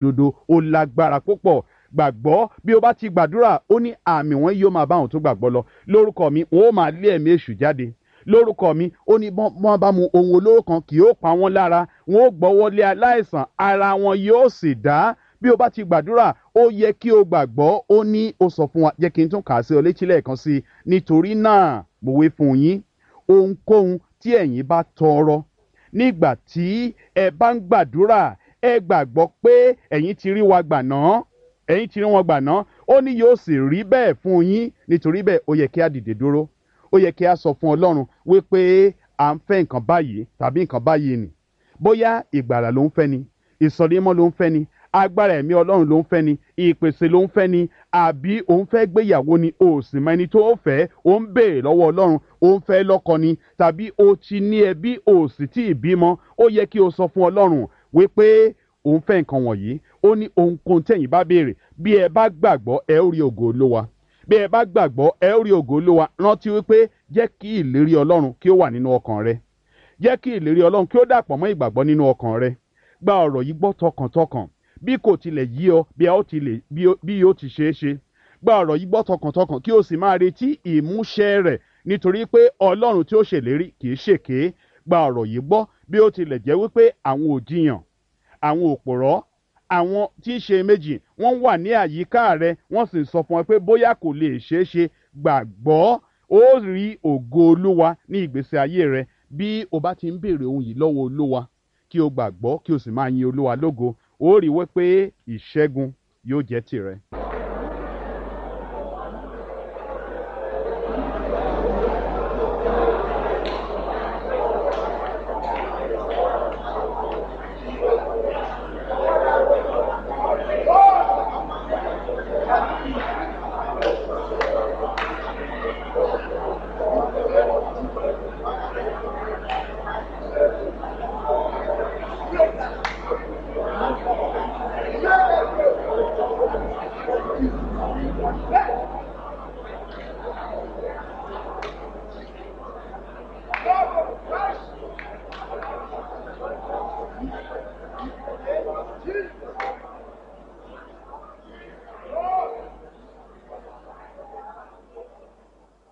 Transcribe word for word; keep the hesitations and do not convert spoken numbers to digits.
òdodo ó lágbára púpọ̀. Gbàgbọ́ bí o bá ti gbàdúrà ó ní àmì wọn yóò máa bá àwọn tó gbàgbọ́ lọ. Lórúkọ mi wọn ó máa lé ẹ̀mí èṣù jáde. Lórúkọ mi ó ní wọ́n bá mu ohun olóró kan kì yóò pa wọ́n lára. Wọn ó gbọ́wọ́lé aláìsàn ara wọn yóò sì dá. Bí o bá ti gbàdúrà ó yẹ kí o gbàgbọ́. Ó ní ó sọ fún wa, jẹ́ kí n tún kà á sí ọ létí lẹ́ẹ̀kan sí i. Nítorí náà mo wí fún yín, ohunkóhun tí ẹ̀yin bá tọrọ nígbà tí ẹ bá ń gbàdúrà, ẹ gbàgbọ́ pé ẹ̀yin ti rí wa gbà náà. Ẹ̀yin ti rí wọn gbà náà. Ó ní yóò sì rí bẹ́ẹ̀ fún yín. Nítorí bẹ́ẹ̀ ó yẹ kí a dìde dúró. Ó yẹ kí a sọ fún Ọlọ́run wípé à ń fẹ́ nǹkan báyìí tàbí nǹkan báyìí nì. Bóyá ìgbàlà ló ń fẹ́ ni, ìsọdímọ́ ló ń fẹ́ ni, agbára ẹ̀mí Ọlọ́run ló ń fẹ́ ni, ìpèsè ló ń fẹ́ ni, àbí òun fẹ́ gbéyàwó ni, o sì mọ ẹni tó fẹ́, ó ń béèrè lọ́wọ́ Ọlọ́run, ó ń fẹ́ lọ́kọ ni, tàbí o ti ní ẹbí o sì tí ì bímọ. Ó yẹ kí o sọ fún Ọlọ́run wípé òun fẹ́ nǹkan wọ̀nyí. Ó ní ohunkóhun tẹ̀yin bá béèrè, bí ẹ bá gbàgbọ́ ẹ ó rí ògo Olúwa. Bí ẹ bá gbàgbọ́ ẹ ó rí ògo Olúwa. Rántí wípé jẹ́ kí ìlérí Ọlọ́run kí ó wà nínú ọkàn rẹ. Jẹ́ kí ìlérí Ọlọ́run kí ó dàpọ̀ mọ́ ìgbàgbọ́ nínú ọkàn rẹ. Gba ọ̀rọ̀ yìí gbọ́ tọkàntọkàn bí kò tilẹ̀ yí ọ bí a ó ti lè bí yóò ti ṣeé ṣe. Gba ọ̀rọ̀ yìí gbọ́ tọkàntọkàn kí o sì máa retí ìmúṣẹ rẹ̀, nítorí pé Ọlọ́run tí ó ṣèlérí kì í ṣèké. Gba ọ̀rọ̀ yìí gbọ́ bí ó tilẹ̀ jẹ́ wípé àwọn òjìyàn, àwọn òpòrọ́, àwọn tí í ṣe méjì wọ́n wà ní àyíká rẹ, wọ́n sì sọ fún ọ pé bóyá kò lè ṣeé ṣe. Gbàgbọ́ ó rí ògo Olúwa ní ìgbésí ayé rẹ. Bí o bá ti ń béèrè ohun yìí lọ́wọ́ Olúwa, kí o gbàgbọ́ kí o sì máa yin Olúwa lógo, ó rí wípé ìṣẹ́gun yóò jẹ́ tìrẹ.